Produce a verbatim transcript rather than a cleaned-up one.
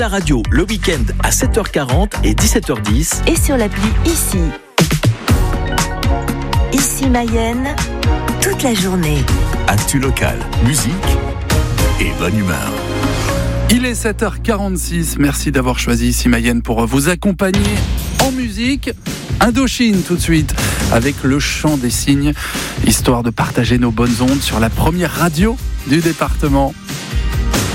La radio, le week-end à sept heures quarante et dix-sept heures dix. Et sur l'appli Ici. Ici Mayenne, toute la journée. Actu local, musique et bonne humeur. Il est sept heures quarante-six, merci d'avoir choisi Ici Mayenne pour vous accompagner en musique. Indochine tout de suite, avec le chant des cygnes, histoire de partager nos bonnes ondes sur la première radio du département.